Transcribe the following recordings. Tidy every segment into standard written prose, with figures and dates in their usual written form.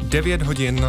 9 hodin.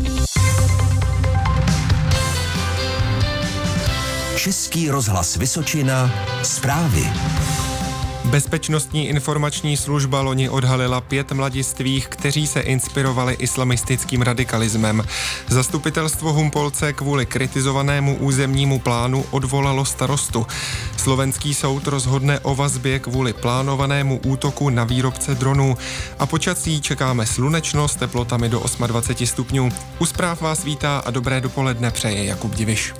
Český rozhlas Vysočina, zprávy. Bezpečnostní informační služba loni odhalila 5 mladistvých, kteří se inspirovali islamistickým radikalismem. Zastupitelstvo Humpolce kvůli kritizovanému územnímu plánu odvolalo starostu. Slovenský soud rozhodne o vazbě kvůli plánovanému útoku na výrobce dronů. A počasí čekáme slunečno s teplotami do 28 stupňů. U zpráv vás vítá a dobré dopoledne přeje Jakub Diviš.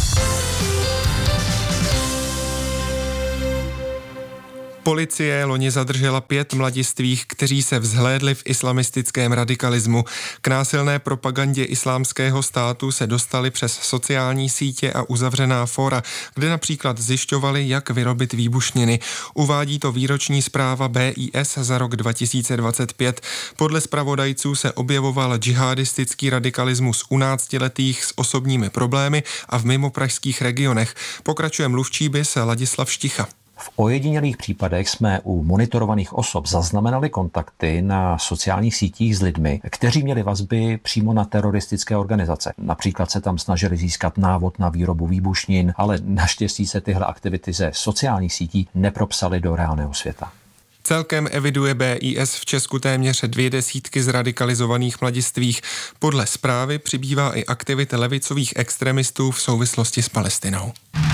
Policie loni zadržela 5 mladistvých, kteří se vzhlédli v islamistickém radikalismu. K násilné propagandě islámského státu se dostali přes sociální sítě a uzavřená fóra, kde například zjišťovali, jak vyrobit výbušniny. Uvádí to výroční zpráva BIS za rok 2025. Podle zpravodajců se objevoval džihadistický radikalismus u 12letých s osobními problémy a v mimopražských regionech. Pokračuje mluvčí BIS Ladislav Šticha. V ojedinělých případech jsme u monitorovaných osob zaznamenali kontakty na sociálních sítích s lidmi, kteří měli vazby přímo na teroristické organizace. Například se tam snažili získat návod na výrobu výbušnin, ale naštěstí se tyhle aktivity ze sociálních sítí nepropsaly do reálného světa. Celkem eviduje BIS v Česku téměř 20 zradikalizovaných mladistvých. Podle zprávy přibývá i aktivit levicových extremistů v souvislosti s Palestinou.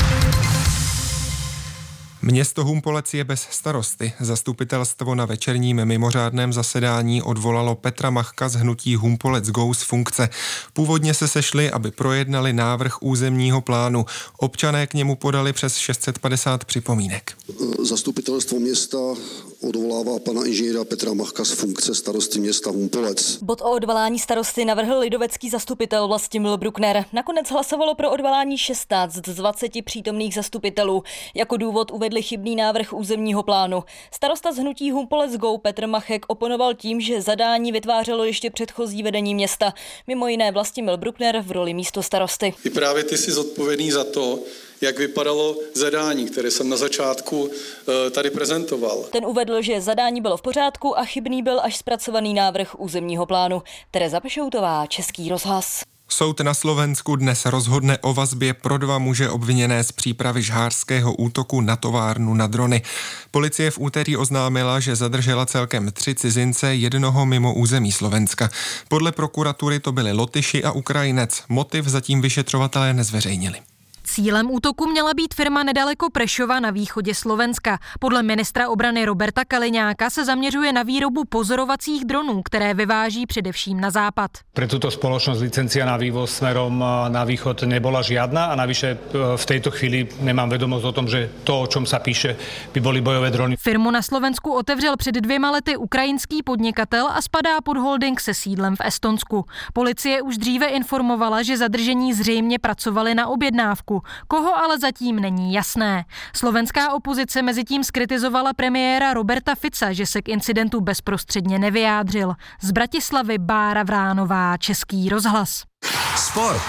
Město Humpolec je bez starosty. Zastupitelstvo na večerním mimořádném zasedání odvolalo Petra Machka z hnutí Humpolec Go z funkce. Původně se sešli, aby projednali návrh územního plánu. Občané k němu podali přes 650 připomínek. Zastupitelstvo města odvolává pana inženýra Petra Machka z funkce starosty města Humpolec. Bod o odvolání starosty navrhl lidovecký zastupitel Vlastimil Bruckner. Nakonec hlasovalo pro odvolání 16 z 20 přítomných zastupitelů. Jako důvod uvedli chybný návrh územního plánu. Starosta z hnutí Humpolec Go Petr Machek oponoval tím, že zadání vytvářelo ještě předchozí vedení města. Mimo jiné Vlastimil Bruckner v roli místostarosty. I právě ty jsi zodpovědný za to, jak vypadalo zadání, které jsem na začátku tady prezentoval. Ten uvedl, že zadání bylo v pořádku a chybný byl až zpracovaný návrh územního plánu. Tereza Pešoutová, Český rozhlas. Soud na Slovensku dnes rozhodne o vazbě pro 2 muže obviněné z přípravy žhářského útoku na továrnu na drony. Policie v úterý oznámila, že zadržela celkem 3 cizince, jednoho mimo území Slovenska. Podle prokuratury to byli Lotyši a Ukrajinec. Motiv zatím vyšetřovatelé nezveřejnili. Cílem útoku měla být firma nedaleko Prešova na východě Slovenska. Podle ministra obrany Roberta Kaliňáka se zaměřuje na výrobu pozorovacích dronů, které vyváží především na západ. Pre túto spoločnosť licencia na vývoz smerom na východ nebola žiadna a navyše v tejto chvíli nemám vedomosť o tom, že to, o čom sa píše, by boli bojové drony. Firmu na Slovensku otevřel před 2 lety ukrajinský podnikatel a spadá pod holding se sídlem v Estonsku. Policie už dříve informovala, že zadržení zřejmě pracovali na objednávku. Koho ale zatím není jasné. Slovenská opozice mezitím zkritizovala premiéra Roberta Fica, že se k incidentu bezprostředně nevyjádřil. Z Bratislavy Bára Vránová, Český rozhlas. Sport.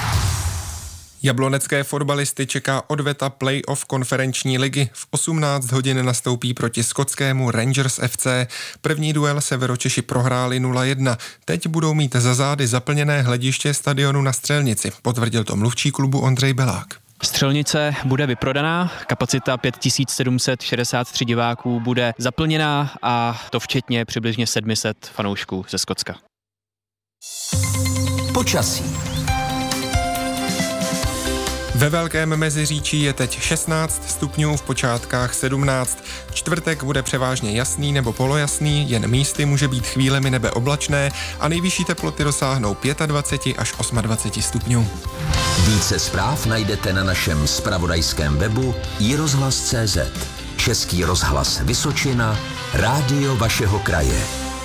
Jablonecké fotbalisty čeká odveta play-off konferenční ligy. V 18 hodin nastoupí proti skotskému Rangers FC. První duel Severočeši prohráli 0-1. Teď budou mít za zády zaplněné hlediště stadionu na Střelnici, potvrdil to mluvčí klubu Ondřej Belák. Střelnice bude vyprodaná, kapacita 5763 diváků bude zaplněná a to včetně přibližně 700 fanoušků ze Skotska. Počasí. Ve Velkém Meziříčí je teď 16 stupňů, v počátkách 17. Čtvrtek bude převážně jasný nebo polojasný, jen místy může být chvílemi nebe oblačné a nejvyšší teploty dosáhnou 25 až 28 stupňů. Více zpráv najdete na našem zpravodajském webu iRozhlas.cz. Český rozhlas Vysočina, rádio vašeho kraje.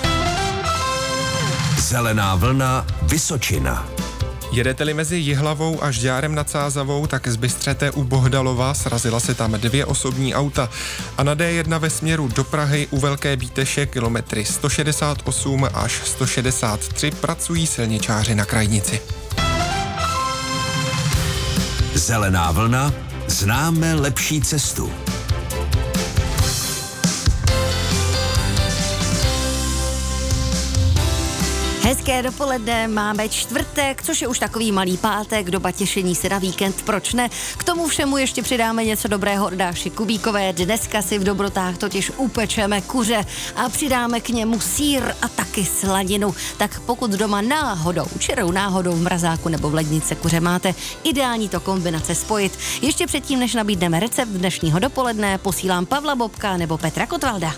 Zelená vlna Vysočina. Jedete-li mezi Jihlavou a Žďárem nad Sázavou, tak zbystřete u Bohdalova, srazila se tam 2 osobní auta. A na D1 ve směru do Prahy u Velké Bíteše kilometry 168 až 163 pracují silničáři na krajnici. Zelená vlna, známe lepší cestu. Hezké dopoledne, máme čtvrtek, což je už takový malý pátek, doba těšení se na víkend, proč ne? K tomu všemu ještě přidáme něco dobrého od Dáši Kubíkové, dneska si v dobrotách totiž upečeme kuře a přidáme k němu sýr a taky slaninu. Tak pokud doma čirou náhodou v mrazáku nebo v lednice kuře máte, ideální to kombinace spojit. Ještě předtím, než nabídneme recept dnešního dopoledne, posílám Pavla Bobka nebo Petra Kotvalda.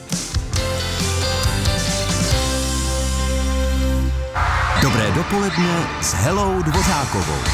Dobré dopoledne s Helou Dvořákovou.